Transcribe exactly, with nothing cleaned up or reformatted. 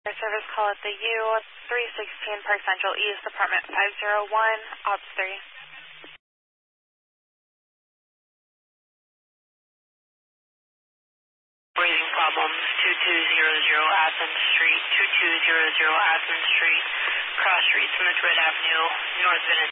Our service call at the U, three sixteen Park Central East, apartment five oh one, ops three. Breathing problems, two two zero zero Athens Street, two two zero zero Athens Street, cross street, Smith Red Avenue, North Venice.